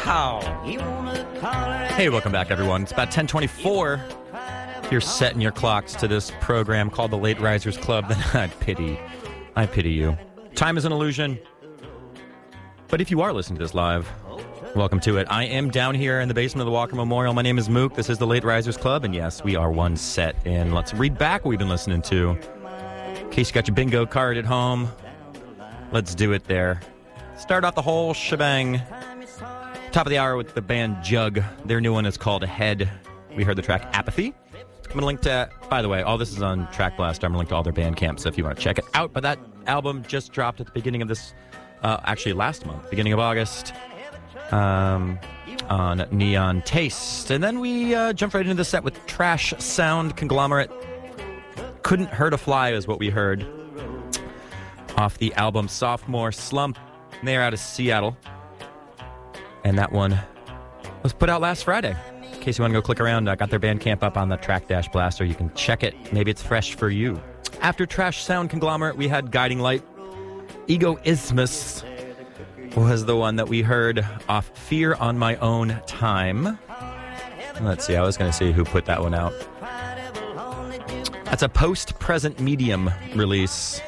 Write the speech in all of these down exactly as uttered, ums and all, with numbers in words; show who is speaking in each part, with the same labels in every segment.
Speaker 1: Wow. Hey, welcome back, everyone. It's about ten twenty-four. You're setting your clocks to this program called the Late Risers Club. Then I pity, I pity you. Time is an illusion. But if you are listening to this live, welcome to it. I am down here in the basement of the Walker Memorial. My name is Mook. This is the Late Risers Club. And yes, we are one set in. Let's read back what we've been listening to. In case you got your bingo card at home, let's do it there. Start off the whole shebang. Top of the hour with the band Jug. Their new one is called Head. We heard the track Apathy. I'm going to link to, by the way, all this is on Track Blast. I'm going to link to all their Bandcamp, so if you want to check it out. But that album just dropped at the beginning of this, uh, actually last month, beginning of August, um, on Neon Taste. And then we uh, jumped right into the set with Trash Sound Conglomerate. Couldn't Hurt a Fly is what we heard off the album Sophomore Slump. They're out of Seattle. And that one was put out last Friday. In case you want to go click around, I got their Bandcamp up on the Track Dash Blaster. You can check it. Maybe it's fresh for you. After Trash Sound Conglomerate, we had Guiding Light. Egoismus was the one that we heard off Fear on My Own Time. Let's see. I was going to see who put that one out. That's a post-present medium release.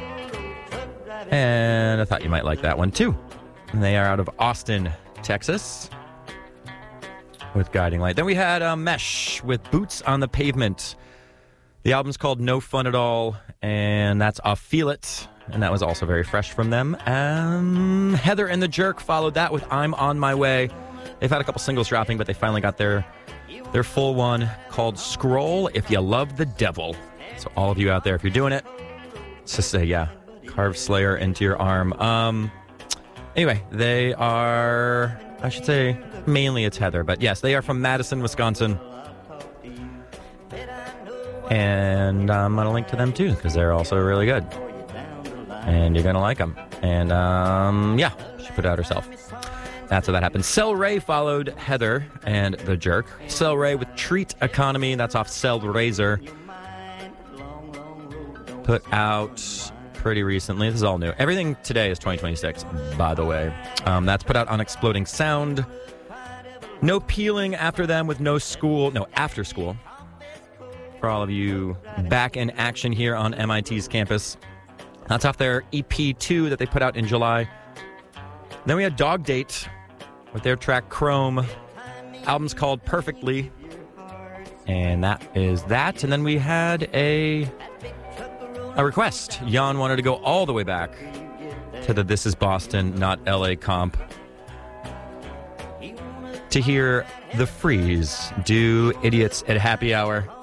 Speaker 1: And I thought you might like that one, too. And they are out of Austin, Texas, with Guiding Light. Then we had uh, Mesh with Boots on the Pavement. The album's called No Fun at All, and that's off Feel It, and that was also very fresh from them. Um, Heather and the Jerk followed that with I'm On My Way. They've had a couple singles dropping, but they finally got their their full one called Scroll If You Love the Devil. So all of you out there, if you're doing it, let's just say, yeah, carve Slayer into your arm. Um, anyway, they are, I should say, mainly it's Heather, but yes, they are from Madison, Wisconsin. And I'm going to link to them too, because they're also really good. And you're going to like them. And um, yeah, she put it out herself. That's how that happened. Cell Ray followed Heather and the Jerk. Cell Ray with Treat Economy. That's off Cell Razor. Put out pretty recently. This is all new. Everything today is twenty twenty-six, by the way. Um, that's put out on Exploding Sound. No Peeling after them with No School. No, After School. For all of you back in action here on M I T's campus. That's off their E P two that they put out in July. Then we had Dog Date with their track Chrome. Album's called Perfectly. And that is that. And then we had a a request. Jan wanted to go all the way back to the This Is Boston, Not L A comp to hear The Freeze do Idiots at Happy Hour.